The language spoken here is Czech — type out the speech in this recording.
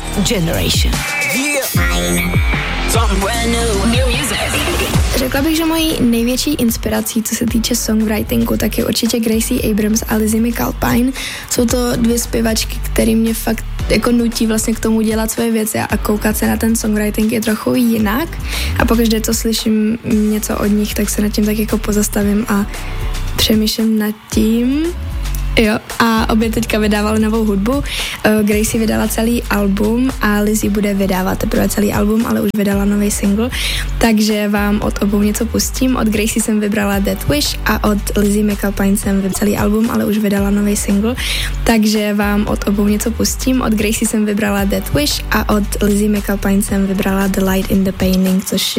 Generation. Řekla bych, že mojí největší inspirací, co se týče songwritingu, tak je určitě Gracie Abrams a Lizzie McAlpine. Jsou to dvě zpěvačky, které mě fakt jako nutí vlastně k tomu dělat svoje věci a koukat se na ten songwriting je trochu jinak. A pokaždé, co slyším něco od nich, tak se nad tím tak jako pozastavím a přemýšlím nad tím. Jo, a obě teďka vydávali novou hudbu. Gracie vydala celý album a Lizzie bude vydávat teprve celý album, ale už vydala nový single, takže vám od obou něco pustím. Od Gracie jsem vybrala Death Wish a od Lizzie McAlpine jsem vybrala celý album, ale už vydala nový single, takže vám od obou něco pustím. Od Gracie jsem vybrala Death Wish a od Lizzie McAlpine jsem vybrala The Light in the Painting, což